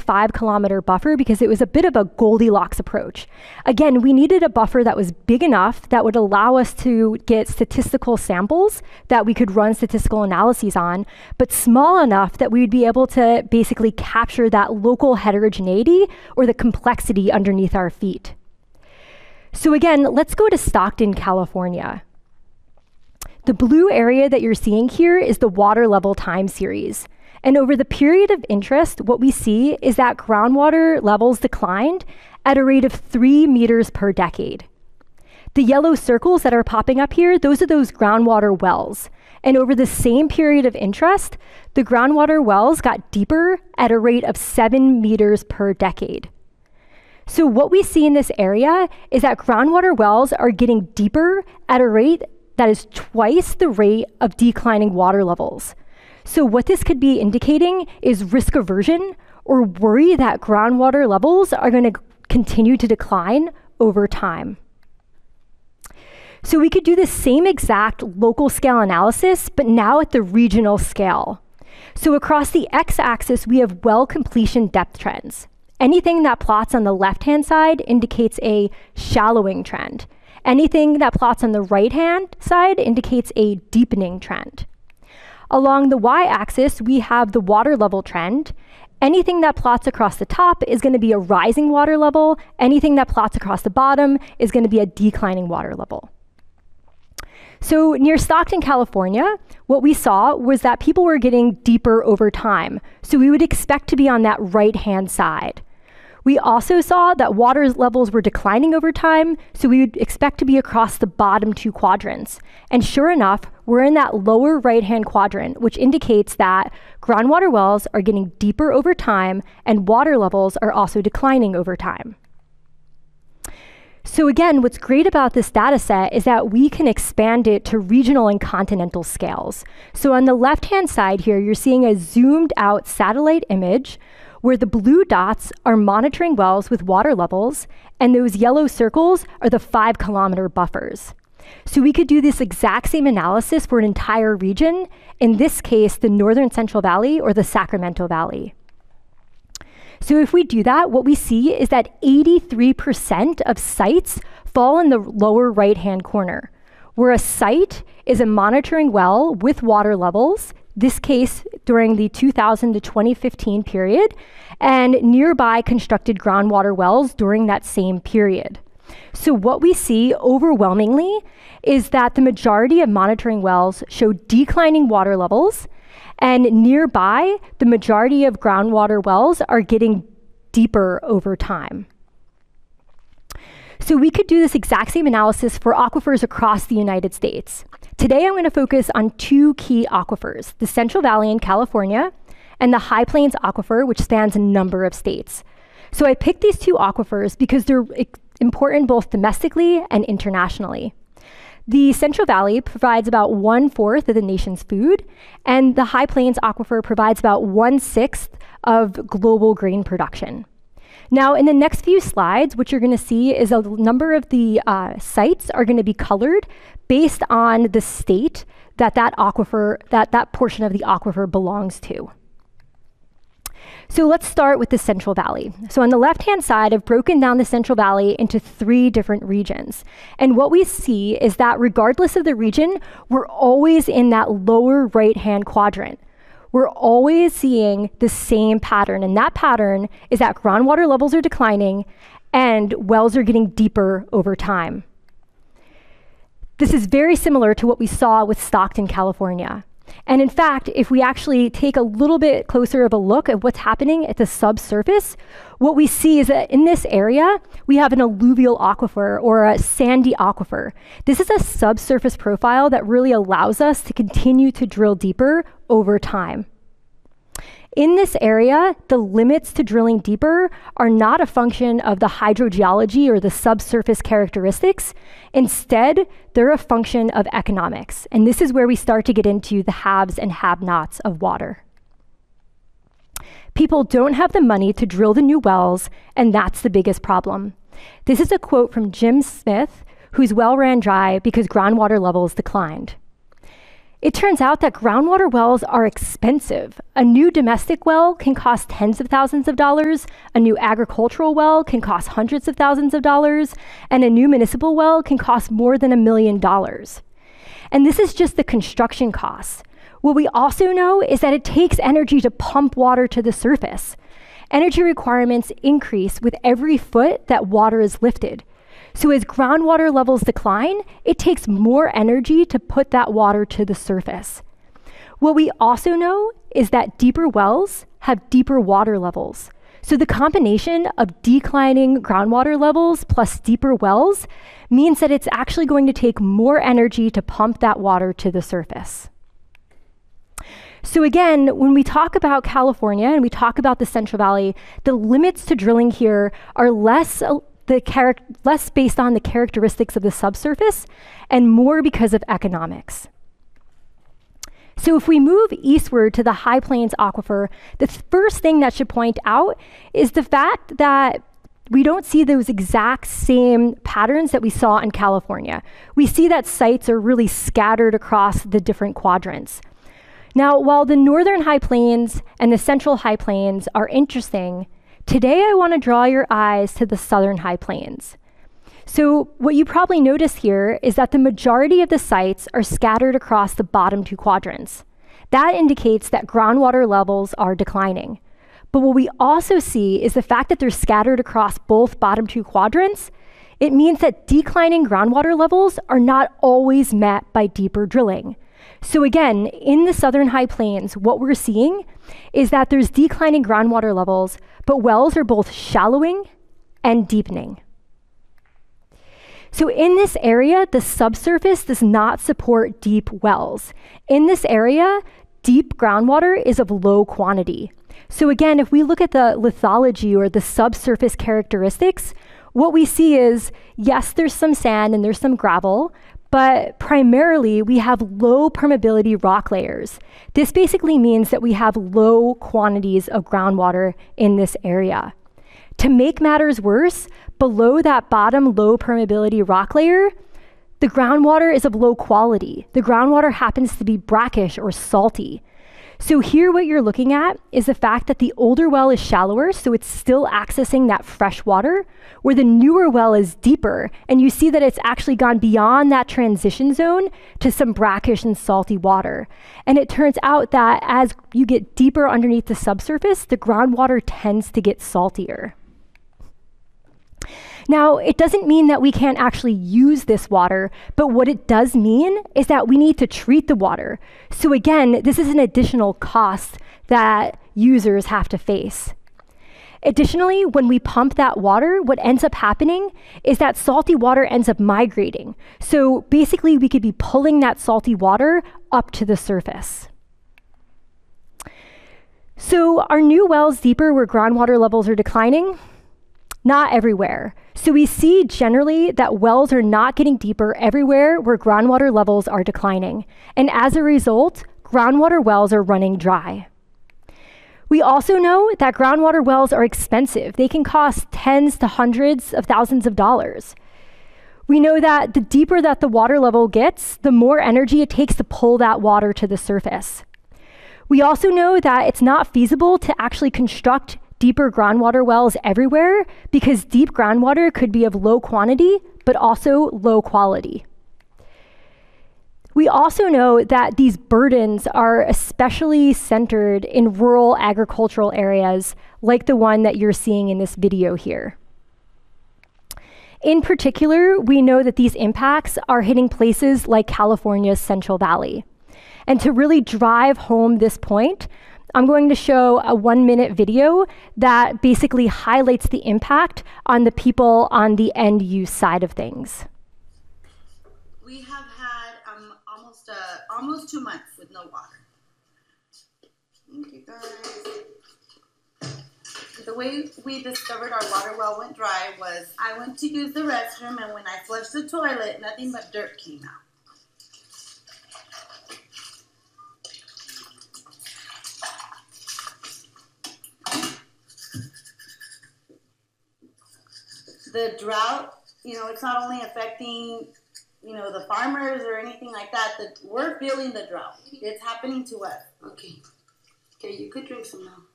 5-kilometer buffer because it was a bit of a Goldilocks approach. Again, we needed a buffer that was big enough that would allow us to get statistical samples that we could run statistical analyses on, but small enough that we would be able to basically capture that local heterogeneity or the complexity underneath our feet. So again, let's go to Stockton, California. The blue area that you're seeing here is the water level time series. And over the period of interest, what we see is that groundwater levels declined at a rate of 3 meters per decade. The yellow circles that are popping up here, those are those groundwater wells. And over the same period of interest, the groundwater wells got deeper at a rate of 7 meters per decade. So what we see in this area is that groundwater wells are getting deeper at a rate that is twice the rate of declining water levels. So what this could be indicating is risk aversion or worry that groundwater levels are going to continue to decline over time. So we could do the same exact local scale analysis, but now at the regional scale. So across the x-axis, we have well completion depth trends. Anything that plots on the left-hand side indicates a shallowing trend. Anything that plots on the right-hand side indicates a deepening trend. Along the y-axis, we have the water level trend. Anything that plots across the top is going to be a rising water level. Anything that plots across the bottom is going to be a declining water level. So near Stockton, California, what we saw was that people were getting deeper over time. So we would expect to be on that right-hand side. We also saw that water levels were declining over time, so we would expect to be across the bottom 2 quadrants. And sure enough, we're in that lower right-hand quadrant, which indicates that groundwater wells are getting deeper over time and water levels are also declining over time. So again, what's great about this data set is that we can expand it to regional and continental scales. So on the left-hand side here, you're seeing a zoomed out satellite image where the blue dots are monitoring wells with water levels, and those yellow circles are the 5-kilometer buffers. So we could do this exact same analysis for an entire region, in this case, the Northern Central Valley or the Sacramento Valley. So if we do that, what we see is that 83% of sites fall in the lower right-hand corner, where a site is a monitoring well with water levels, this case during the 2000 to 2015 period, and nearby constructed groundwater wells during that same period. So what we see overwhelmingly is that the majority of monitoring wells show declining water levels, and nearby, the majority of groundwater wells are getting deeper over time. So we could do this exact same analysis for aquifers across the United States. Today, I'm going to focus on 2 key aquifers, the Central Valley in California and the High Plains Aquifer, which spans a number of states. So I picked these 2 aquifers because they're important both domestically and internationally. The Central Valley provides about 1/4 of the nation's food, and the High Plains Aquifer provides about 1/6 of global grain production. Now, in the next few slides, what you're going to see is a number of the sites are going to be colored based on the state that that portion of the aquifer belongs to. So let's start with the Central Valley. So on the left-hand side, I've broken down the Central Valley into 3 different regions. And what we see is that regardless of the region, we're always in that lower right-hand quadrant. We're always seeing the same pattern, and that pattern is that groundwater levels are declining and wells are getting deeper over time. This is very similar to what we saw with Stockton, California. And in fact, if we actually take a little bit closer of a look at what's happening at the subsurface, what we see is that in this area, we have an alluvial aquifer or a sandy aquifer. This is a subsurface profile that really allows us to continue to drill deeper over time. In this area, the limits to drilling deeper are not a function of the hydrogeology or the subsurface characteristics. Instead, they're a function of economics. And this is where we start to get into the haves and have-nots of water. People don't have the money to drill the new wells, and that's the biggest problem. This is a quote from Jim Smith, whose well ran dry because groundwater levels declined. It turns out that groundwater wells are expensive. A new domestic well can cost tens of thousands of dollars, a new agricultural well can cost hundreds of thousands of dollars, and a new municipal well can cost more than $1 million. And this is just the construction costs. What we also know is that it takes energy to pump water to the surface. Energy requirements increase with every foot that water is lifted. So as groundwater levels decline, it takes more energy to put that water to the surface. What we also know is that deeper wells have deeper water levels. So the combination of declining groundwater levels plus deeper wells means that it's actually going to take more energy to pump that water to the surface. So again, when we talk about California and we talk about the Central Valley, the limits to drilling here are less based on the characteristics of the subsurface and more because of economics. So if we move eastward to the High Plains Aquifer, the first thing that should point out is the fact that we don't see those exact same patterns that we saw in California. We see that sites are really scattered across the different quadrants. Now, while the northern High Plains and the central High Plains are interesting, today I want to draw your eyes to the southern High Plains. So what you probably notice here is that the majority of the sites are scattered across the bottom two quadrants. That indicates that groundwater levels are declining. But what we also see is the fact that they're scattered across both bottom two quadrants. It means that declining groundwater levels are not always met by deeper drilling. So again, in the southern High Plains, what we're seeing is that there's declining groundwater levels, but wells are both shallowing and deepening. So in this area, the subsurface does not support deep wells. In this area, deep groundwater is of low quantity. So again, if we look at the lithology or the subsurface characteristics, what we see is, yes, there's some sand and there's some gravel, but primarily we have low permeability rock layers. This basically means that we have low quantities of groundwater in this area. To make matters worse, below that bottom low permeability rock layer, the groundwater is of low quality. The groundwater happens to be brackish or salty. So here what you're looking at is the fact that the older well is shallower, so it's still accessing that fresh water, where the newer well is deeper, and you see that it's actually gone beyond that transition zone to some brackish and salty water. And it turns out that as you get deeper underneath the subsurface, the groundwater tends to get saltier. Now, it doesn't mean that we can't actually use this water, but what it does mean is that we need to treat the water. So again, this is an additional cost that users have to face. Additionally, when we pump that water, what ends up happening is that salty water ends up migrating. So basically, we could be pulling that salty water up to the surface. So are new wells deeper where groundwater levels are declining? Not everywhere. So we see generally that wells are not getting deeper everywhere where groundwater levels are declining. And as a result, groundwater wells are running dry. We also know that groundwater wells are expensive. They can cost tens to hundreds of thousands of dollars. We know that the deeper that the water level gets, the more energy it takes to pull that water to the surface. We also know that it's not feasible to actually construct deeper groundwater wells everywhere because deep groundwater could be of low quantity, but also low quality. We also know that these burdens are especially centered in rural agricultural areas like the one that you're seeing in this video here. In particular, we know that these impacts are hitting places like California's Central Valley. And to really drive home this point, I'm going to show a 1-minute video that basically highlights the impact on the people on the end use side of things. We have had almost 2 months with no water. Thank you guys. The way we discovered our water well went dry was I went to use the restroom, and when I flushed the toilet, nothing but dirt came out. The drought, it's not only affecting the farmers or anything like that. That we're feeling the drought. It's happening to us. Okay. Okay, you could drink some now.